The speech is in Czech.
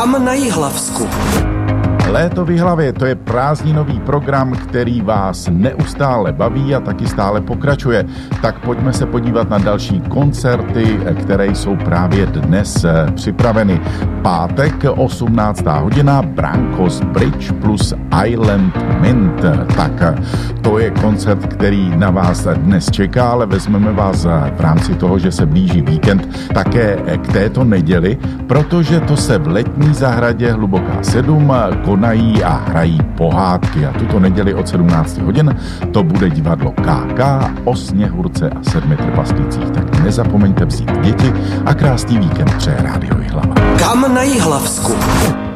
Kam na Jihlavsku? Léto v Jihlavě, to je prázdninový program, který vás neustále baví a taky stále pokračuje. Tak pojďme se podívat na další koncerty, které jsou právě dnes připraveny. Pátek, 18. hodina, Brankos Bridge plus Island Mint. Tak to je koncert, který na vás dnes čeká, ale vezmeme vás v rámci toho, že se blíží víkend, také k této neděli, protože to se v letní zahradě Hluboká 7 konají a hrají pohádky. A tuto neděli od 17 hodin to bude divadlo KK o Sněhurce a 7 trpaslících. Tak nezapomeňte vzít děti a krásný víkend přeje Rádio Jihlava. Kam na Jihlavsku?